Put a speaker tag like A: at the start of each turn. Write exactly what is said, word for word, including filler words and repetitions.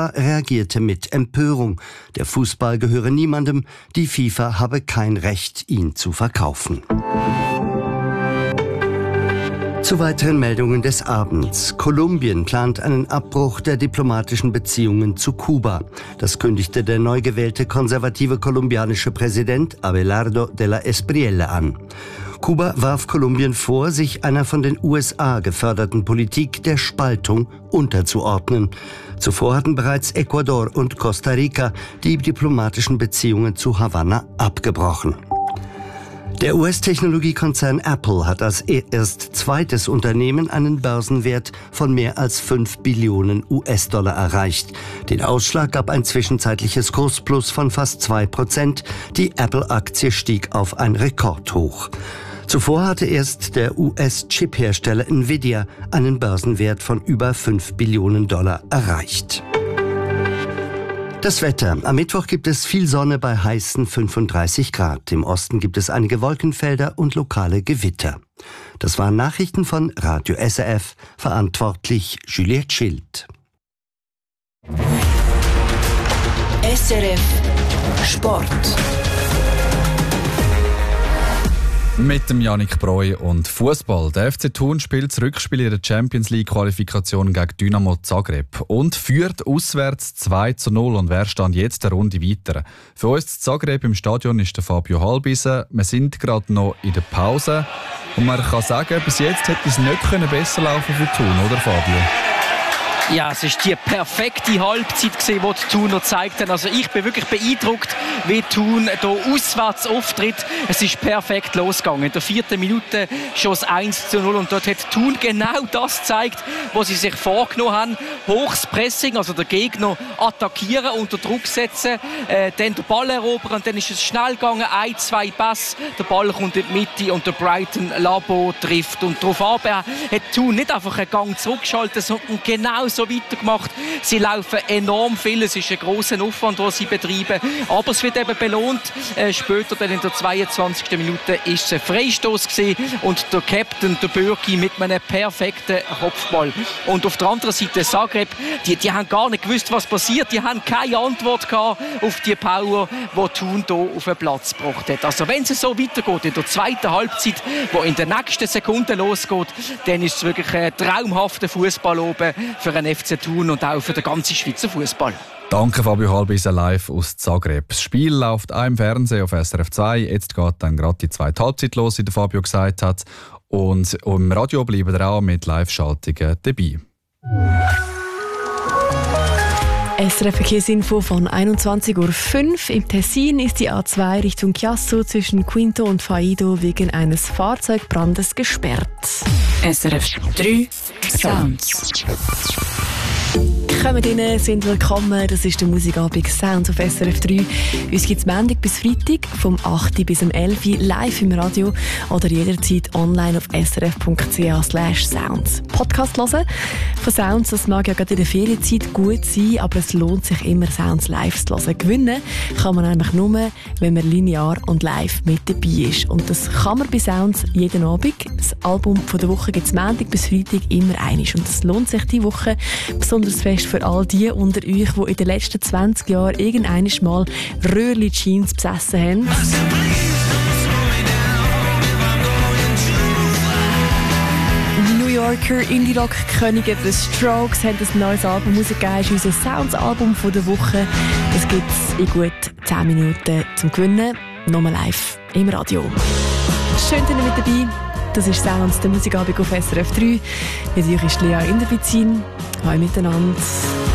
A: FIFA reagierte mit Empörung. Der Fußball gehöre niemandem, die FIFA habe kein Recht, ihn zu verkaufen. Zu weiteren Meldungen des Abends. Kolumbien plant einen Abbruch der diplomatischen Beziehungen zu Kuba. Das kündigte der neu gewählte konservative kolumbianische Präsident Abelardo de la Espriella an. Kuba warf Kolumbien vor, sich einer von den U S A geförderten Politik der Spaltung unterzuordnen. Zuvor hatten bereits Ecuador und Costa Rica die diplomatischen Beziehungen zu Havanna abgebrochen. Der U S-Technologiekonzern Apple hat als erst zweites Unternehmen einen Börsenwert von mehr als fünf Billionen U S-Dollar erreicht. Den Ausschlag gab ein zwischenzeitliches Kursplus von fast zwei Prozent. Die Apple-Aktie stieg auf ein Rekordhoch. Zuvor hatte erst der U S-Chip-Hersteller Nvidia einen Börsenwert von über fünf Billionen Dollar erreicht. Das Wetter. Am Mittwoch gibt es viel Sonne bei heißen fünfunddreißig Grad. Im Osten gibt es einige Wolkenfelder und lokale Gewitter. Das waren Nachrichten von Radio S R F, verantwortlich Juliette Schild.
B: S R F Sport.
C: Mit dem Yannick Breu und Fußball. Der F C Thun spielt das Rückspiel in der Champions League Qualifikation gegen Dynamo Zagreb und führt auswärts zwei zu null. Und wer stand jetzt eine Runde weiter? Für uns in Zagreb im Stadion ist der Fabio Halbisen. Wir sind gerade noch in der Pause und man kann sagen, bis jetzt hätte es nicht besser laufen für Thun, oder Fabio?
D: Ja, es ist die perfekte Halbzeit gewesen, die die Thuner gezeigt haben. Also ich bin wirklich beeindruckt, wie Thun hier auswärts auftritt. Es ist perfekt losgegangen. In der vierten Minute schon das eins zu null und dort hat Thun genau das gezeigt, was sie sich vorgenommen haben. Hochs Pressing, also der Gegner attackieren, unter Druck setzen, äh, dann den Ball erobern und dann ist es schnell gegangen, ein, zwei Pass, der Ball kommt in die Mitte und der Brighton Labo trifft. Und darauf hat Thun nicht einfach einen Gang zurückgeschaltet, sondern genau so weitergemacht. Sie laufen enorm viel, es ist ein grosser Aufwand, den sie betreiben, aber es wird eben belohnt. Äh, später dann in der zweiundzwanzigsten Minute ist es ein Freistoß gewesen und der Captain, der Bürki, mit einem perfekten Kopfball. Und auf der anderen Seite Zagreb, die, die haben gar nicht gewusst, was passiert, die haben keine Antwort gehabt auf die Power, die Thun hier auf den Platz gebracht hat. Also wenn es so weitergeht in der zweiten Halbzeit, wo in den nächsten Sekunden losgeht, dann ist es wirklich ein traumhafter Fußball oben für einen F C Thun und auch für den ganzen Schweizer Fußball.
C: Danke Fabio Halbisen live aus Zagreb. Das Spiel läuft auch im Fernsehen auf S R F zwei. Jetzt geht dann gerade die zweite Halbzeit los, wie der Fabio gesagt hat. Und im Radio bleiben wir auch mit Live-Schaltungen dabei.
E: S R F-Verkehrsinfo von einundzwanzig Uhr fünf. Im Tessin ist die A zwei Richtung Chiasso zwischen Quinto und Faido wegen eines Fahrzeugbrandes gesperrt.
B: S R F drei Sounds.
E: Kommt rein, sind willkommen. Das ist der Musikabend Sounds auf S R F drei. Uns gibt es Montag bis Freitag vom acht bis um elf live im Radio oder jederzeit online auf srf.ch slash sounds. Podcast hören von Sounds, das mag ja gerade in der Ferienzeit gut sein, aber es lohnt sich immer, Sounds live zu hören. Gewinnen kann man einfach nur, wenn man linear und live mit dabei ist. Und das kann man bei Sounds jeden Abend. Das Album von der Woche gibt es Montag bis Freitag immer einisch. Und es lohnt sich die Woche besonders fest für all die unter euch, die in den letzten zwanzig Jahren irgendwann mal Röhrli-Jeans besessen haben. New Yorker Indie-Rock-Könige The Strokes haben ein neues Album rausgegeben. Das ist unser Sounds-Album von der Woche. Das gibt es in gut zehn Minuten zum Gewinnen. Nochmal live im Radio. Schön, dass ihr mit dabei. Das ist Sounds, der Musikabend auf S R F drei. Mit euch ist Lea Inderbizin. Hallo miteinander.